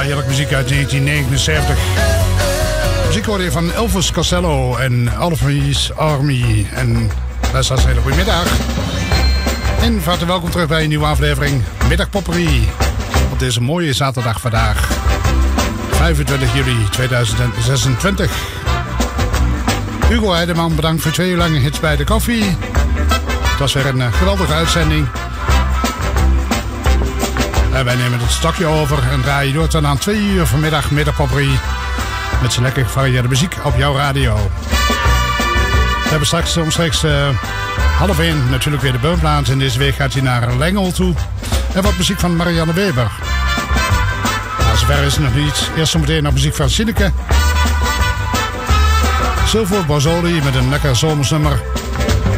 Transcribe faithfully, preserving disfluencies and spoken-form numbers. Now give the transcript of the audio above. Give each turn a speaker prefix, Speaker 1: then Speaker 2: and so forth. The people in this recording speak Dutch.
Speaker 1: heerlijk muziek uit negentien negenenzeventig. Muziek hoorde je van Elvis Costello en Alpha's Army. En luisteraars, een hele goede middag. En van harte welkom terug bij een nieuwe aflevering Middag Popperie. Op deze mooie zaterdag vandaag, vijfentwintig juli tweeduizend zesentwintig. Hugo Heideman, bedankt voor twee uur lange hits bij de koffie. Het was weer een geweldige uitzending. En wij nemen het stokje over en draaien door tot aan twee uur vanmiddag Middag Popperie. Met z'n lekker gevarieerde muziek op jouw radio. We hebben straks omstreeks uh, half één natuurlijk weer de Beunplaats. En deze week gaat hij naar Lengel toe. En wat muziek van Marianne Weber. Nou, zover is het nog niet. Eerst zometeen nog muziek van Sineke. Silvo Borzoli met een lekker zomersnummer.